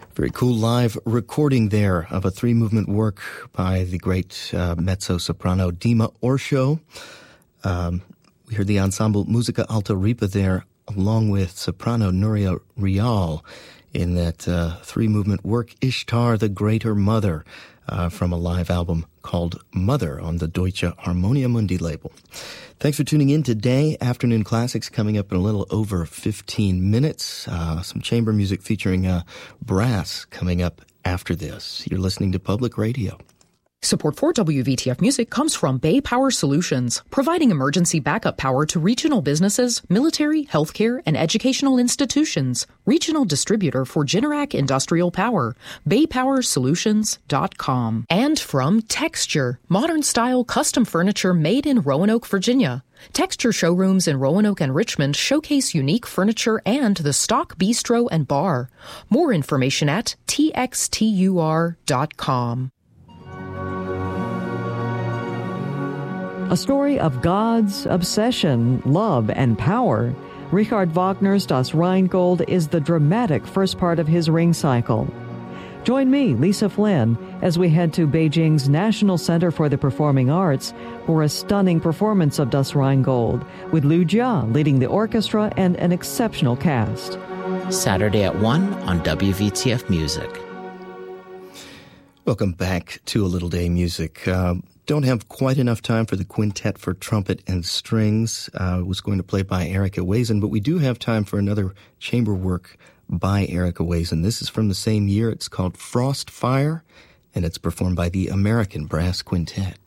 Very cool live recording there of a three-movement work by the great mezzo-soprano Dima Orsho. We heard the ensemble Musica Alta Ripa there, along with soprano Nuria Rial in that three-movement work Ishtar, the Greater Mother, from a live album called Mother on the Deutsche Harmonia Mundi label. Thanks for tuning in today. Afternoon Classics coming up in a little over 15 minutes. Some chamber music featuring brass coming up after this. You're listening to Public Radio. Support for WVTF Music comes from Bay Power Solutions, providing emergency backup power to regional businesses, military, healthcare, and educational institutions. Regional distributor for Generac Industrial Power, baypowersolutions.com. And from Texture, modern-style custom furniture made in Roanoke, Virginia. Texture showrooms in Roanoke and Richmond showcase unique furniture and the stock bistro and bar. More information at txtur.com. A story of God's obsession, love, and power. Richard Wagner's Das Rheingold is the dramatic first part of his Ring cycle. Join me, Lisa Flynn, as we head to Beijing's National Center for the Performing Arts for a stunning performance of Das Rheingold, with Liu Jia leading the orchestra and an exceptional cast. Saturday at 1 on WVTF Music. Welcome back to A Little Day Music. Don't have quite enough time for the quintet for trumpet and strings. Was going to play by Erica Wazen, but we do have time for another chamber work by Erica Wazen. This is from the same year. It's called Frost Fire, and it's performed by the American Brass Quintet.